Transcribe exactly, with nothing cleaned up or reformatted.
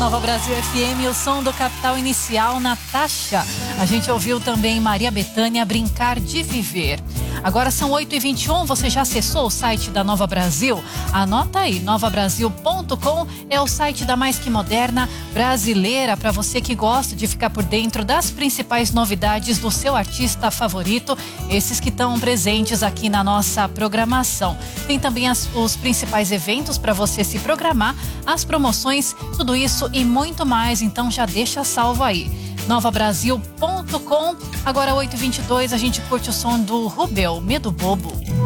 Nova Brasil F M, o som do Capital Inicial, Natasha. A gente ouviu também Maria Bethânia, Brincar de Viver. Agora são oito e vinte e um, você já acessou o site da Nova Brasil? Anota aí, nova brasil ponto com é o site da mais que moderna brasileira, para você que gosta de ficar por dentro das principais novidades do seu artista favorito, esses que estão presentes aqui na nossa programação. Tem também as, os principais eventos para você se programar, as promoções, tudo isso e muito mais, então já deixa salvo aí. nova brasil ponto com. Agora oito e vinte e dois, a gente curte o som do Rubel, Medo Bobo.